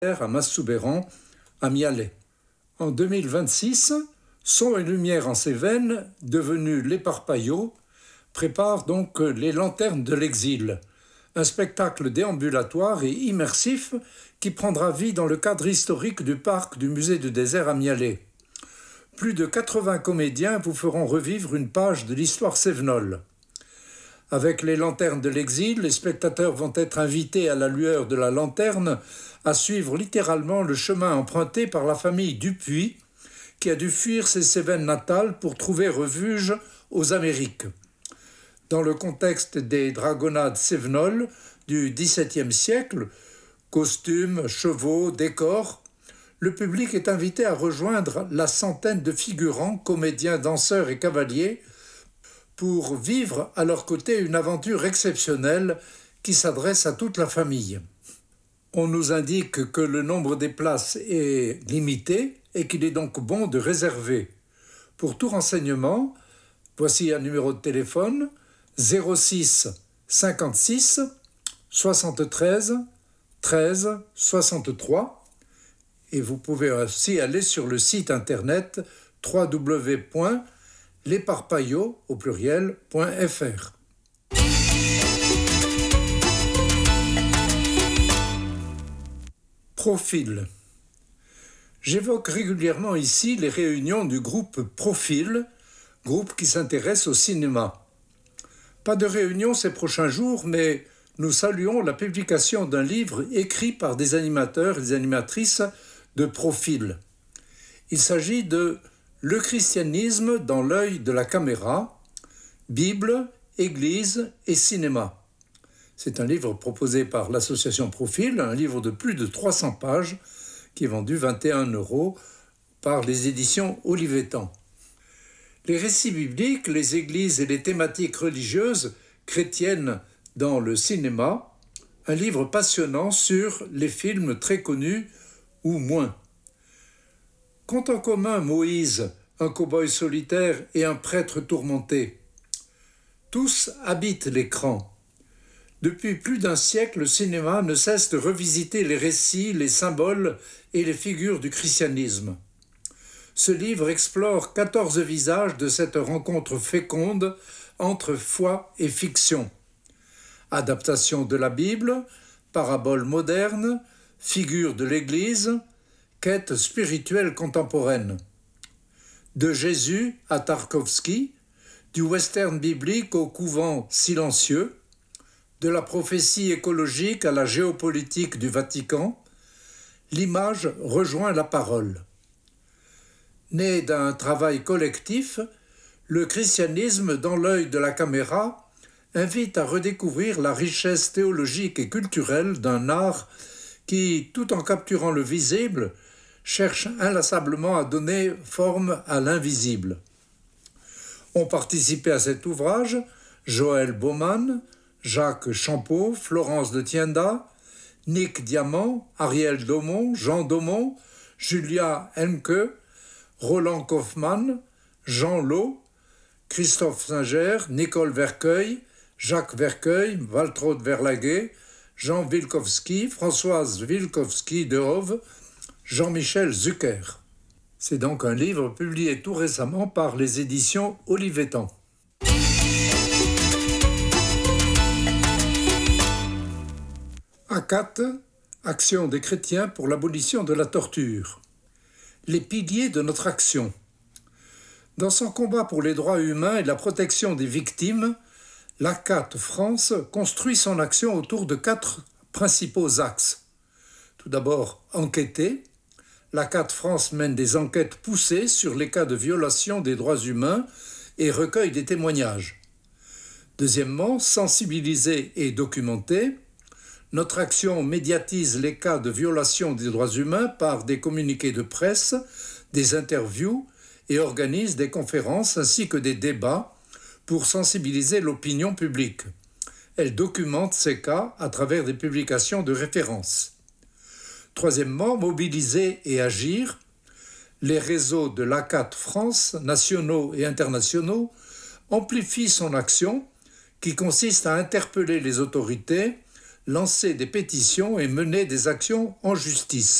à Massoubéran, à Mialet. En 2026, Son et Lumière en Cévennes, devenu l'Éparpaillot, prépare donc les Lanternes de l'Exil, un spectacle déambulatoire et immersif qui prendra vie dans le cadre historique du parc du musée du désert à Mialet. Plus de 80 comédiens vous feront revivre une page de l'histoire cévenole. Avec les Lanternes de l'Exil, les spectateurs vont être invités à la lueur de la lanterne à suivre littéralement le chemin emprunté par la famille Dupuis, qui a dû fuir ses Cévennes natales pour trouver refuge aux Amériques. Dans le contexte des dragonnades cévenoles du XVIIe siècle, costumes, chevaux, décors, le public est invité à rejoindre la centaine de figurants, comédiens, danseurs et cavaliers pour vivre à leur côté une aventure exceptionnelle qui s'adresse à toute la famille. On nous indique que le nombre des places est limité et qu'il est donc bon de réserver. Pour tout renseignement, voici un numéro de téléphone 06 56 73 13 63 et vous pouvez aussi aller sur le site internet www.lesparpaillots au pluriel.fr. Profil. J'évoque régulièrement ici les réunions du groupe Profil, groupe qui s'intéresse au cinéma. Pas de réunion ces prochains jours, mais nous saluons la publication d'un livre écrit par des animateurs et des animatrices de Profil. Il s'agit de Le christianisme dans l'œil de la caméra, Bible, Église et cinéma. C'est un livre proposé par l'association Profil, un livre de plus de 300 pages qui est vendu 21 € par les éditions Olivetan. Les récits bibliques, les églises et les thématiques religieuses chrétiennes dans le cinéma, un livre passionnant sur les films très connus ou moins. Qu'ont en commun Moïse, un cow-boy solitaire et un prêtre tourmenté? Tous habitent l'écran. Depuis plus d'un siècle, le cinéma ne cesse de revisiter les récits, les symboles et les figures du christianisme. Ce livre explore 14 visages de cette rencontre féconde entre foi et fiction. Adaptation de la Bible, paraboles modernes, figures de l'Église, quête spirituelle contemporaine. De Jésus à Tarkovsky, du western biblique au couvent silencieux, de la prophétie écologique à la géopolitique du Vatican, l'image rejoint la parole. Né d'un travail collectif, le christianisme dans l'œil de la caméra invite à redécouvrir la richesse théologique et culturelle d'un art qui, tout en capturant le visible, cherche inlassablement à donner forme à l'invisible. Ont participé à cet ouvrage Joël Baumann, Jacques Champeau, Florence de Tienda, Nick Diamant, Ariel Daumont, Jean Daumont, Julia Hemke, Roland Kaufmann, Jean Lot, Christophe Singer, Nicole Vercueil, Jacques Vercueil, Waltraud Verlaguet, Jean Wilkowski, Françoise Wilkowski-Dehove, Jean-Michel Zucker. C'est donc un livre publié tout récemment par les éditions Olivetan. ACAT, Action des chrétiens pour l'abolition de la torture. Les piliers de notre action. Dans son combat pour les droits humains et la protection des victimes, l'ACAT France construit son action autour de 4 principaux axes. Tout d'abord, enquêter. L'ACAT France mène des enquêtes poussées sur les cas de violation des droits humains et recueille des témoignages. Deuxièmement, sensibiliser et documenter. Notre action médiatise les cas de violation des droits humains par des communiqués de presse, des interviews et organise des conférences ainsi que des débats pour sensibiliser l'opinion publique. Elle documente ces cas à travers des publications de référence. Troisièmement, mobiliser et agir. Les réseaux de l'ACAT France, nationaux et internationaux, amplifient son action qui consiste à interpeller les autorités, lancer des pétitions et mener des actions en justice.